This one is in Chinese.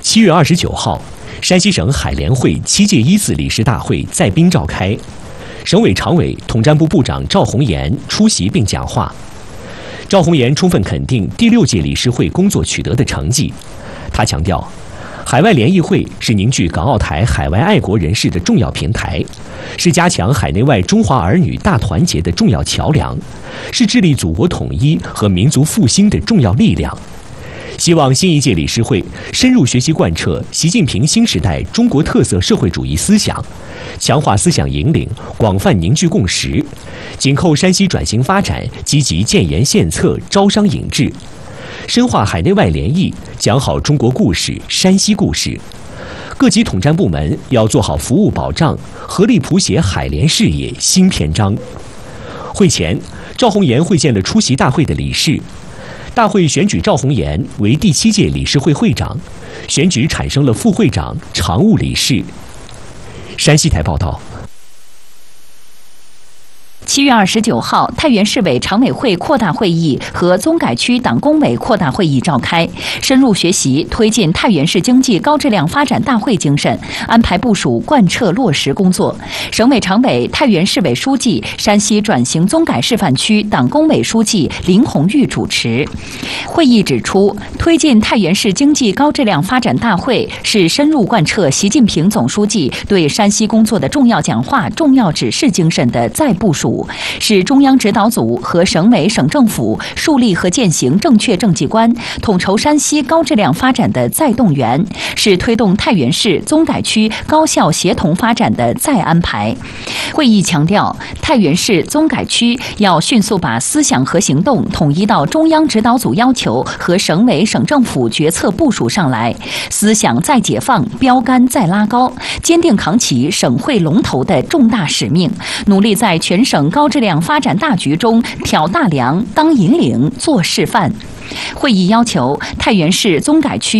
7月29号，山西省海联会7届1次理事大会在滨召开，省委常委、统战部部长赵红岩出席并讲话。赵红岩充分肯定第6届理事会工作取得的成绩，他强调，海外联谊会是凝聚港澳台海外爱国人士的重要平台，是加强海内外中华儿女大团结的重要桥梁，是致力祖国统一和民族复兴的重要力量。希望新一届理事会深入学习贯彻习近平新时代中国特色社会主义思想，强化思想引领，广泛凝聚共识，紧扣山西转型发展，积极建言献策，招商引智，深化海内外联谊，讲好中国故事、山西故事。各级统战部门要做好服务保障，合力谱写海联事业新篇章。会前，赵红岩会见了出席大会的理事。大会选举赵红岩为第7届理事会会长，选举产生了副会长、常务理事。山西台报道。 7月29号，太原市委常委会扩大会议和宗改区党工委扩大会议召开，深入学习推进太原市经济高质量发展大会精神，安排部署贯彻落实工作。省委常委、太原市委书记、山西转型宗改示范区党工委书记林红玉主持。会议指出，推进太原市经济高质量发展大会是深入贯彻习近平总书记对山西工作的重要讲话、重要指示精神的再部署，是中央指导组和省委省政府树立和践行正确政绩观、统筹山西高质量发展的再动员，是推动太原市宗改区高效协同发展的再安排。会议强调，太原市宗改区要迅速把思想和行动统一到中央指导组要求和省委省政府决策部署上来，思想再解放，标杆再拉高，坚定扛起省会龙头的重大使命，努力在全省高质量发展大局中挑大梁、当引领、做示范。会议要求太原市宗改区